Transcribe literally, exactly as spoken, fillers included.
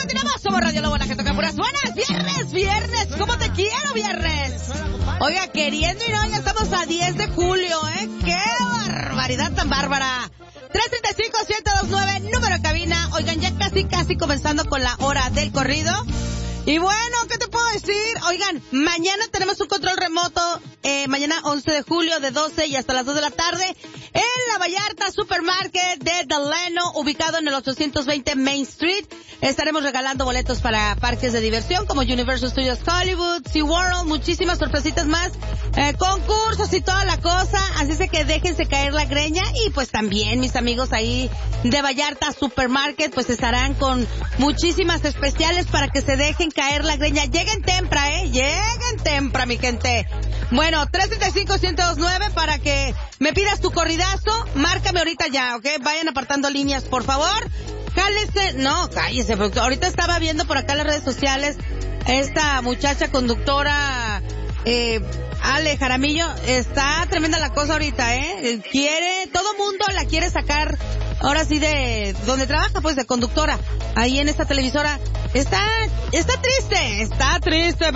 continuamos. Somos Radio Lobo, la que toca puras buenas. Viernes, viernes. ¿Cómo te quiero, viernes? Oiga, queriendo y no, ya estamos a diez de julio, ¿eh? ¡Qué barbaridad tan bárbara! tres treinta y cinco, siete dos nueve, número de cabina. Oigan, ya casi, casi comenzando con la hora del corrido. Y bueno, ¿qué te puedo decir? Oigan, mañana tenemos un control remoto, eh, mañana once de julio de doce y hasta las dos de la tarde en la Vallarta Supermarket de Delano, ubicado en el ochocientos veinte Main Street. Estaremos regalando boletos para parques de diversión como Universal Studios Hollywood, SeaWorld, muchísimas sorpresitas más, eh, concursos y toda la cosa. Así es que déjense caer la greña y pues también mis amigos ahí de Vallarta Supermarket pues estarán con muchísimas especiales para que se dejen caer la greña. Lleguen tempra, ¿eh? Lleguen tempra, mi gente. Bueno, tres treinta y cinco, ciento veintinueve para que me pidas tu corridazo. Márcame ahorita ya, ¿ok? Vayan apartando líneas, por favor. Jálese. No, cállese, porque ahorita estaba viendo por acá en las redes sociales esta muchacha conductora, eh, Ale Jaramillo. Está tremenda la cosa ahorita, ¿eh? Quiere, todo mundo la quiere sacar, ahora sí, de donde trabaja, pues, de conductora, ahí en esta televisora. Está, está triste, está triste.